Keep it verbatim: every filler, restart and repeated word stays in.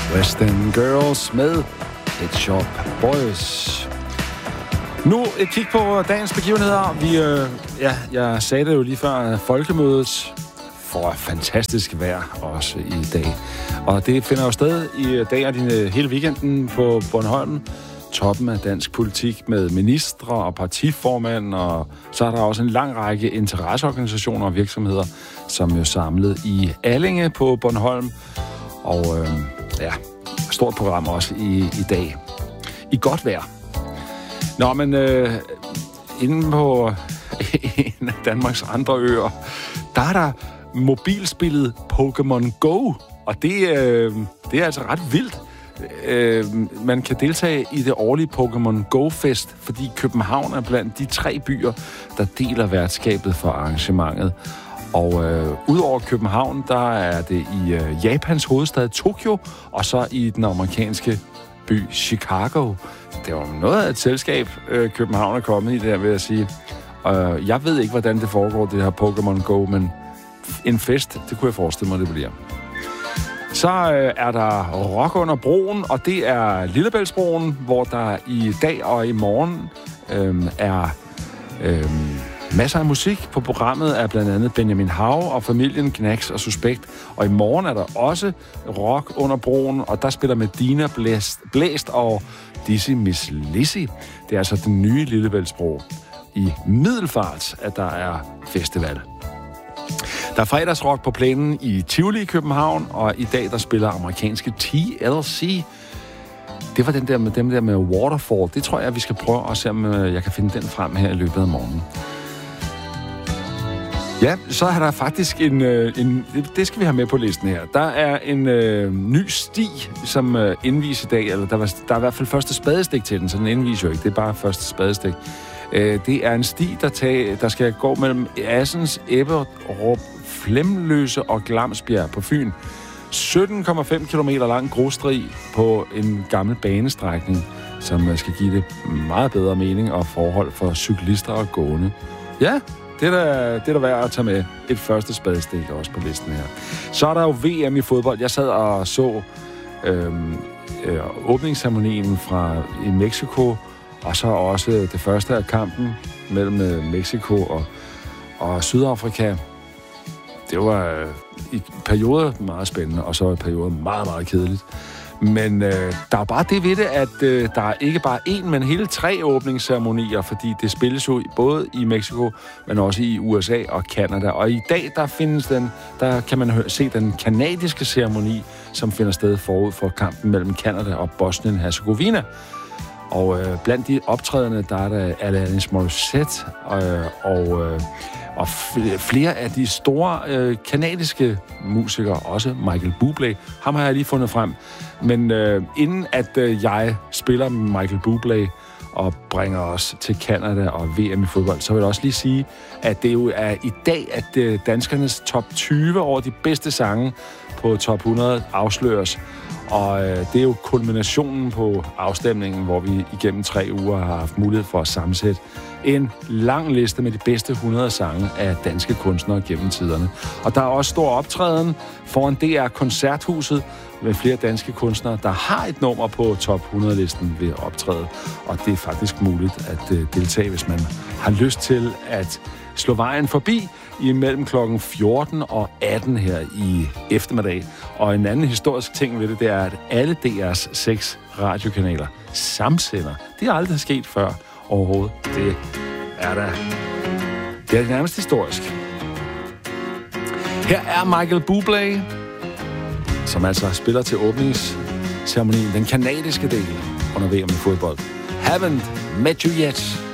West End Girls med Pet Shop Boys. Nu et kig på dagens begivenheder. Vi, øh, ja, jeg sagde det jo lige før, folkemødet får fantastisk vejr også i dag. Og det finder jo sted i dag og dine, hele weekenden på Bornholm. Toppen af dansk politik med ministre og partiformand, og så er der også en lang række interesseorganisationer og virksomheder, som er samlet i Allinge på Bornholm. Og øh, ja, stort program også i, i dag. I godt vejr. Nå, men øh, inde på en af Danmarks andre øer, der er der mobilspillet Pokémon Go, og det, øh, det er altså ret vildt. Øh, man kan deltage i det årlige Pokémon Go-fest, fordi København er blandt de tre byer, der deler værtskabet for arrangementet. Og øh, udover København, der er det i øh, Japans hovedstad Tokyo, og så i den amerikanske by Chicago. Det var noget af et selskab, øh, København er kommet i der, vil jeg sige. Og jeg ved ikke, hvordan det foregår, det her Pokémon Go, men en fest, det kunne jeg forestille mig, det bliver. Så øh, er der rock under broen, og det er Lillebæltsbroen, hvor der i dag og i morgen øh, er øh, masser af musik. På programmet er blandt andet Benjamin Hav og familien Knacks og Suspekt. Og i morgen er der også rock under broen, og der spiller Medina Blæst, Blæst og Dizzy Miss Lizzy. Det er altså den nye Lillebæltsbro i Middelfart, at der er festival. Der er fredagsrock på plænen i Tivoli i København, og i dag der spiller amerikanske T L C. Det var den der med dem der med Waterfall. Det tror jeg, vi skal prøve at se, om jeg kan finde den frem her i løbet af morgenen. Ja, så er der faktisk en, en... Det skal vi have med på listen her. Der er en øh, ny sti, som øh, indviser i dag. Eller der, var, der er i hvert fald første spadestik til den, så den indviser jo ikke. Det er bare første spadestik. Det er en sti, der, tager, der skal gå mellem Assens, Ebberup, Flemløse og Glamsbjerg på Fyn. sytten komma fem kilometer lang grusstri på en gammel banestrækning, som skal give det meget bedre mening og forhold for cyklister og gående. Ja, det er der, det er der værd at tage med. Et første spadestik også på listen her. Så er der jo V M i fodbold. Jeg sad og så øhm, øh, åbningsceremonien fra i Mexico, og så også det første af kampen mellem Mexico og, og Sydafrika. Det var øh, i perioder meget spændende, og så i perioder meget, meget kedeligt. Men øh, der er bare det ved det, at øh, der er ikke bare én, men hele tre åbningsceremonier, fordi det spilles jo både i Mexico, men også i U S A og Canada. Og i dag, der findes den, der kan man se den kanadiske ceremoni, som finder sted forud for kampen mellem Canada og Bosnien-Herzegovina. Og øh, blandt de optrædende, der er der Alanis Morissette øh, og, øh, og flere af de store øh, kanadiske musikere, også Michael Bublé. Ham har jeg lige fundet frem. Men øh, inden at øh, jeg spiller med Michael Bublé og bringer os til Canada og V M i fodbold, så vil jeg også lige sige, at det jo er i dag, at øh, danskernes top tyve over de bedste sange på top hundrede afsløres. Og øh, det er jo kulminationen på afstemningen, hvor vi igennem tre uger har haft mulighed for at sammensætte en lang liste med de bedste hundrede sange af danske kunstnere gennem tiderne. Og der er også stor optræden foran D R Koncerthuset med flere danske kunstnere, der har et nummer på top hundrede-listen ved optræde. Og det er faktisk muligt at øh, deltage, hvis man har lyst til at slå vejen forbi imellem klokken fjorten og atten her i eftermiddag. Og en anden historisk ting ved det, det er, at alle D R's seks radiokanaler samsender. Det er aldrig sket før overhovedet. Det er da... Det er nærmest historisk. Her er Michael Bublé, som altså spiller til åbningsceremonien, den kanadiske del under V M i fodbold. Haven't met you yet.